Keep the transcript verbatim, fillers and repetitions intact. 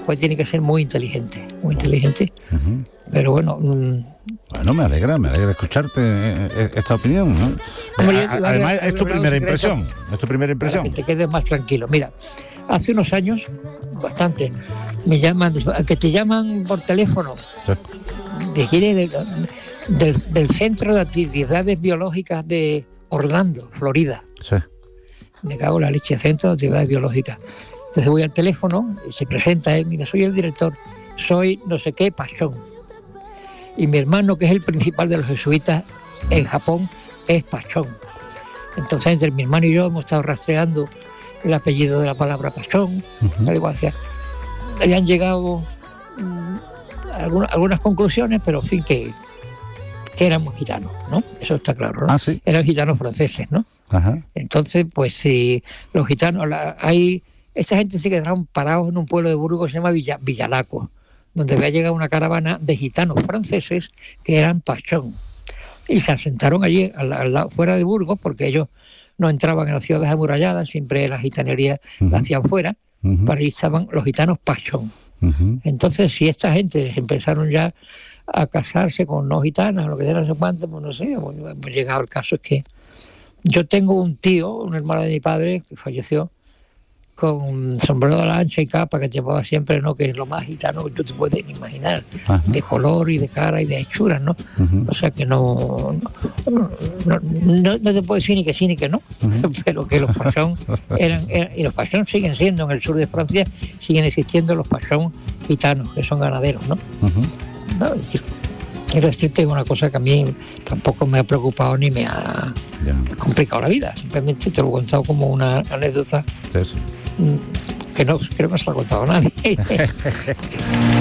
después tiene que ser muy inteligente, muy inteligente. Uh-huh. Pero bueno... Mmm, Bueno, me alegra, me alegra escucharte eh, esta opinión, ¿no? Hombre, Eh, a, además, es tu primera impresión, es tu primera impresión. Para que te quedes más tranquilo. Mira, hace unos años, bastante, me llaman, que te llaman por teléfono, sí. de, de, de, del, del Centro de Actividades Biológicas de Orlando, Florida. Sí. Me cago en la leche, Centro de Actividades Biológicas. Entonces voy al teléfono y se presenta él, mira, soy el director, soy no sé qué Pachón. Y mi hermano, que es el principal de los jesuitas en Japón, es Pachón. Entonces, entre mi hermano y yo hemos estado rastreando el apellido de la palabra Pachón, uh-huh. Tal igual sea. Habían llegado mmm, algunas, algunas conclusiones, pero en fin, que, que éramos gitanos, ¿no? Eso está claro, ¿no? Ah, ¿sí? Eran gitanos franceses, ¿no? Ajá. Entonces, pues si los gitanos, la, hay, esta gente se quedaron parados en un pueblo de Burgos que se llama Villa, Villalaco, donde había llegado una caravana de gitanos franceses que eran Pachón. Y se asentaron allí, al, al lado, fuera de Burgos, porque ellos no entraban en las ciudades amuralladas, siempre la gitanería uh-huh. la hacían fuera, uh-huh. Para ahí estaban los gitanos Pachón. Uh-huh. Entonces, si esta gente empezaron ya a casarse con no gitanas, o lo que sea, no sé cuánto, pues no sé, hemos llegado al caso es que yo tengo un tío, un hermano de mi padre, que falleció, con sombrero de la ancha y capa que llevaba siempre, ¿no? Que es lo más gitano que tú te puedes imaginar, ajá. De color y de cara y de hechuras, ¿no? Uh-huh. O sea que no no, no, no no te puedo decir ni que sí ni que no, uh-huh. Pero que los Pachón eran, eran, y los Pachón siguen siendo, en el sur de Francia siguen existiendo los Pachón gitanos, que son ganaderos, ¿no? Uh-huh. No, quiero decirte una cosa que a mí tampoco me ha preocupado ni me ha yeah. complicado la vida, simplemente te lo he contado como una anécdota. Sí, sí. Que no, creo que no se lo ha contado a nadie.